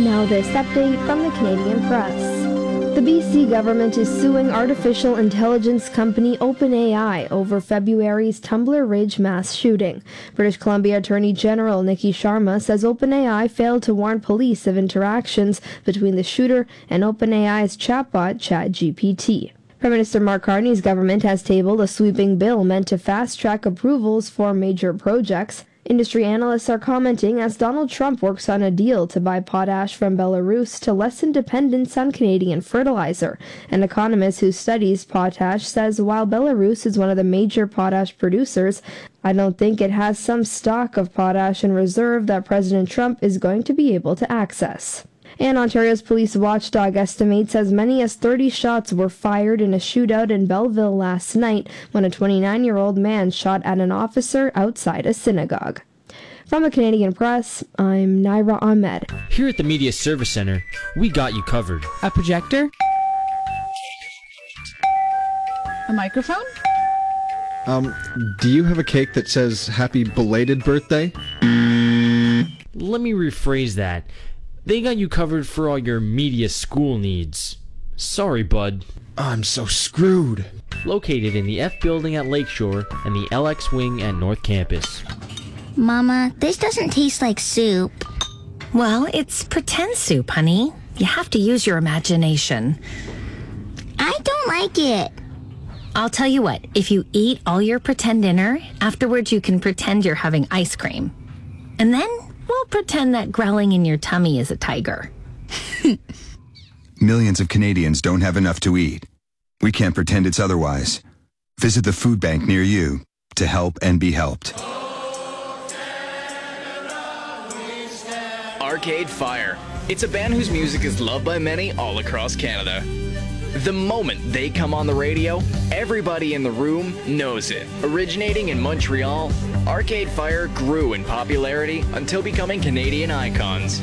Now this update from the Canadian Press. The BC government is suing artificial intelligence company OpenAI over February's Tumbler Ridge mass shooting. British Columbia Attorney General Nikki Sharma says OpenAI failed to warn police of interactions between the shooter and OpenAI's chatbot ChatGPT. Prime Minister Mark Carney's government has tabled a sweeping bill meant to fast-track approvals for major projects. Industry analysts are commenting as Donald Trump works on a deal to buy potash from Belarus to lessen dependence on Canadian fertilizer. An economist who studies potash says while Belarus is one of the major potash producers, I don't think it has some stock of potash in reserve that President Trump is going to be able to access. And Ontario's police watchdog estimates as many as 30 shots were fired in a shootout in Belleville last night when a 29-year-old man shot at an officer outside a synagogue. From the Canadian Press, I'm Naira Ahmed. Here at the Media Service Center, we got you covered. A projector? A microphone? Do you have a cake that says happy belated birthday? Let me rephrase that. They got you covered for all your media school needs. Sorry, bud. I'm so screwed. Located in the F building at Lakeshore and the LX wing at North Campus. Mama, this doesn't taste like soup. Well, it's pretend soup, honey. You have to use your imagination. I don't like it. I'll tell you what, if you eat all your pretend dinner, afterwards you can pretend you're having ice cream. And then we'll pretend that growling in your tummy is a tiger. Millions of Canadians don't have enough to eat. We can't pretend it's otherwise. Visit the food bank near you to help and be helped. Arcade Fire. It's a band whose music is loved by many all across Canada. The moment they come on the radio, everybody in the room knows it. Originating in Montreal, Arcade Fire grew in popularity until becoming Canadian icons.